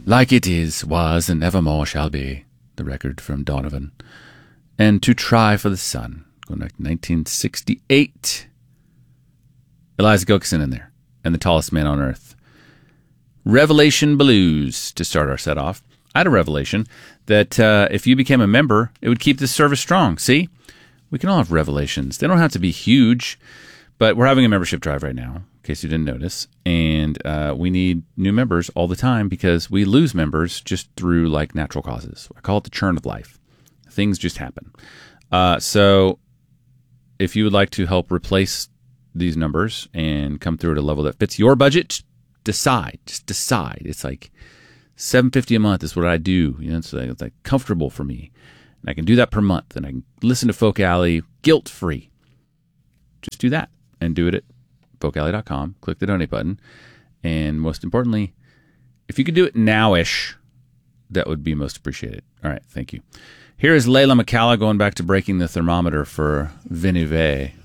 Like it is, was, and evermore shall be. The record from Donovan. And To Try for the Sun, going back to 1968. Eliza Gilkyson in there, and The Tallest Man on Earth. Revelation Blues to start our set off. I had a revelation that if you became a member, it would keep this service strong. See? We can all have revelations. They don't have to be huge, but we're having a membership drive right now, in case you didn't notice. And we need new members all the time because we lose members just through like natural causes. I call it the churn of life. Things just happen. So if you would like to help replace these numbers and come through at a level that fits your budget, decide. Just decide. It's like $7.50 a month is what I do. You know, it's like comfortable for me. And I can do that per month. And I can listen to Folk Alley guilt-free. Just do that. And do it at folkalley.com. Click the donate button. And most importantly, if you could do it now-ish, that would be most appreciated. All right. Thank you. Here is Layla McCalla going back to breaking the thermometer for Venive.